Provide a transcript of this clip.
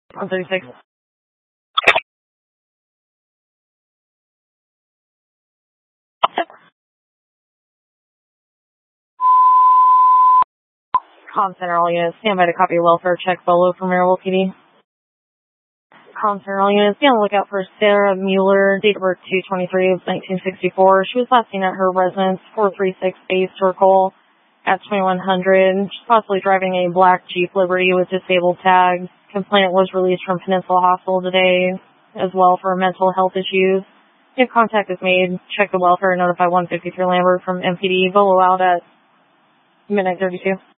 136. Com Center, all units, stand by to copy welfare check Bolo for Maryville PD. Com Center, all units, be on the lookout for Sarah Mueller, date of birth 2/23 of 1964. She was last seen at her residence, 436 Bay Circle at 2100. She's possibly driving a black Jeep Liberty with disabled tags. Complainant was released from Peninsula Hospital today as well for mental health issues. If contact is made, check the welfare and notify 153 Lambert from MPD. Bolo out at midnight 32.